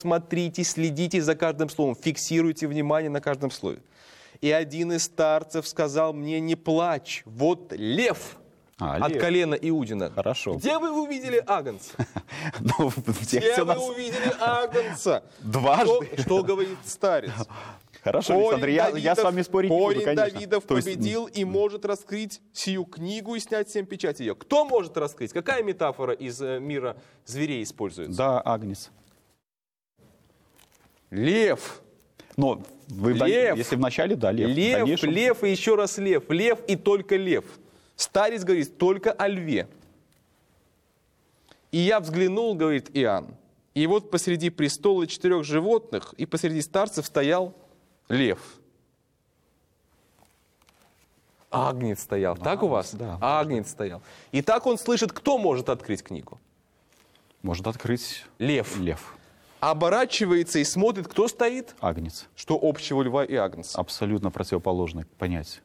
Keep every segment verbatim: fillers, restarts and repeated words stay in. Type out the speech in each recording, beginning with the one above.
смотрите, следите за каждым словом, фиксируйте внимание на каждом слове. И один из старцев сказал мне: не плачь, вот лев А, от лев. колена Иудина. Хорошо. Где вы увидели агнца? Ну, в Где тексте у вы нас увидели агнца? дважды. Что, что говорит старец? Хорошо, Корень Александр, я, я с Давидов- вами спорить не буду, Корень конечно. Давидов То есть, победил и может раскрыть сию книгу и снять семь печатей ее. Кто может раскрыть? Какая метафора из э, мира зверей используется? Да, Агнец. Лев. Но вы, Лев. если в начале, да, лев. В Лев, дальнейшем- лев и еще раз лев. Лев и только лев. Старец говорит только о льве. И я взглянул, говорит Иоанн, и вот посреди престола четырех животных и посреди старцев стоял лев. Агнец стоял. Так у вас? да. Агнец стоял. И так он слышит, кто может открыть книгу? Может открыть Лев. лев. Оборачивается и смотрит, кто стоит? Агнец. Что общего льва и агнца? Абсолютно противоположное понятие.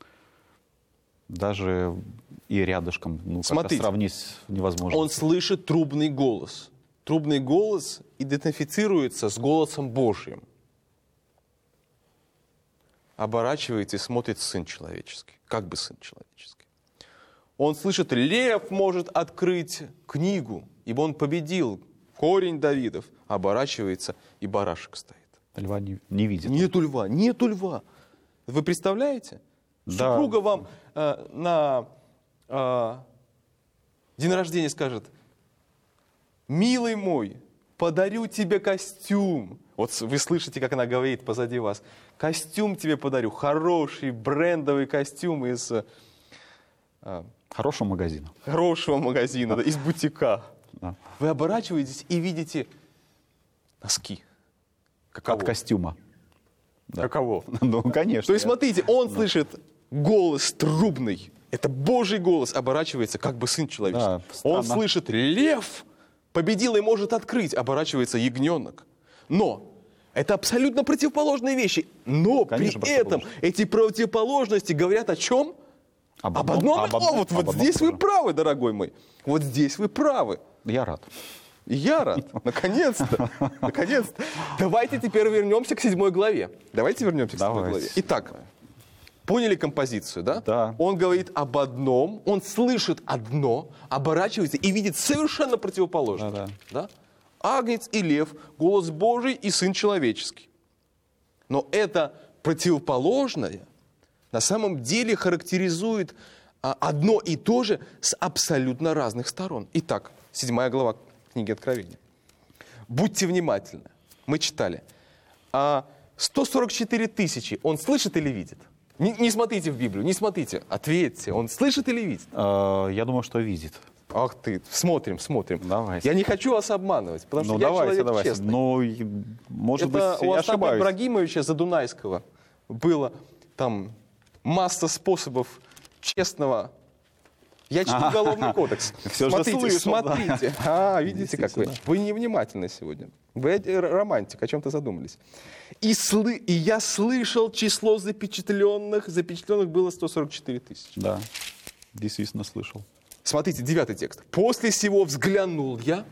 Даже и рядышком, ну, как-то Смотрите. сравнить невозможно. Он слышит трубный голос. Трубный голос идентифицируется с голосом Божьим. Оборачивается и смотрит Сын Человеческий. Как бы Сын Человеческий. Он слышит: лев может открыть книгу, ибо он победил. Корень Давидов. Оборачивается, и барашек стоит. Льва не, не видит. Нету льва, нету льва. Вы представляете? Да. Супруга вам э, на э, день рождения скажет: милый мой, подарю тебе костюм. Вот вы слышите, как она говорит позади вас. Костюм тебе подарю, хороший брендовый костюм из э, Хорошего магазина. хорошего магазина, да, из бутика. Да. Вы оборачиваетесь и видите носки. Каково? От костюма. Да. Каково? Ну, конечно. То есть, смотрите, он слышит голос трубный. Это Божий голос. Оборачивается, как бы Сын Человеческий. Да, странно. Он слышит: лев победил и может открыть. Оборачивается ягненок. Но это абсолютно противоположные вещи. Но Конечно, при этом эти противоположности говорят о чем? Об Об одном- одном. об О, одном- вот, об вот одном здесь вы тоже. правы, дорогой мой. Вот здесь вы правы. Я рад. И я рад. Наконец-то. Наконец-то. Давайте теперь вернемся к седьмой главе. Давайте вернемся к седьмой Давайте. главе. Итак, поняли композицию, да? Да. Он говорит об одном, он слышит одно, оборачивается и видит совершенно противоположное. Да-да. Да? Агнец и лев, голос Божий и Сын Человеческий. Но это противоположное на самом деле характеризует а, одно и то же с абсолютно разных сторон. Итак, седьмая глава книги Откровения. Будьте внимательны. Мы читали. А сто сорок четыре тысячи он слышит или видит? Не, не смотрите в Библию, не смотрите. Ответьте, он слышит или видит? Э, Я думаю, что видит. Ах ты, смотрим, смотрим. Давайте. Я не хочу вас обманывать, потому что Ну, я давайте, человек давайте. честный. Ну, и, может Это быть, у я Остапа ошибаюсь. Ибрагимовича Задунайского было там масса способов честного. Я чту уголовный кодекс. Всё же Смотрите, слышал, да. смотрите. А, видите, как вы. Действительно. Вы невнимательны сегодня. Вы э, романтик, о чем-то задумались. И, слы... и я слышал число запечатленных. Запечатленных было сто сорок четыре тысячи. Да, действительно слышал. Смотрите, девятый текст. «После сего взглянул я».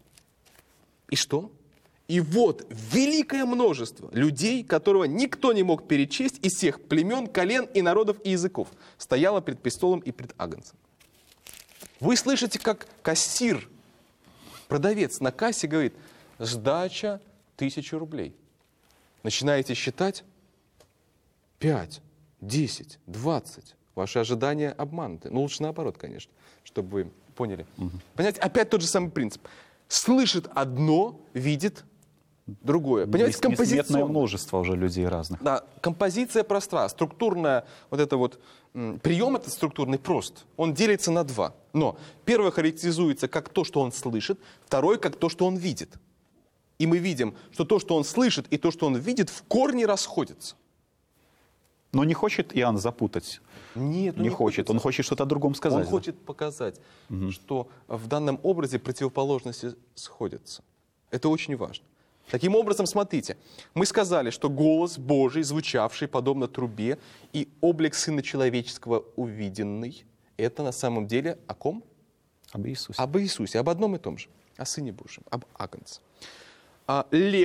И что? И вот великое множество людей, которого никто не мог перечесть, из всех племен, колен и народов и языков, стояло пред престолом и пред Агнцем. Вы слышите, как кассир, продавец на кассе говорит: сдача тысяча рублей. Начинаете считать: пять, десять, двадцать. Ваши ожидания обмануты. Ну, лучше наоборот, конечно, чтобы вы поняли. Угу. Понимаете, опять тот же самый принцип. Слышит одно, видит другое. Понимаете, Есть несметное композиционно. множество уже людей разных. Да, композиция проста, структурная, вот это вот, м, прием этот структурный прост. Он делится на два. Но первое характеризуется как то, что он слышит, второе как то, что он видит. И мы видим, что то, что он слышит, и то, что он видит, в корне расходятся. Но не хочет Иоанн запутать. Нет, ну не не хочет. хочется. Он хочет что-то о другом сказать. Он да? хочет показать, что в данном образе противоположности сходятся. Это очень важно. Таким образом, смотрите, мы сказали, что голос Божий, звучавший подобно трубе, и облик Сына Человеческого увиденный, это на самом деле о ком? Об Иисусе. Об Иисусе, об одном и том же, о Сыне Божьем, об Агнце. а, лев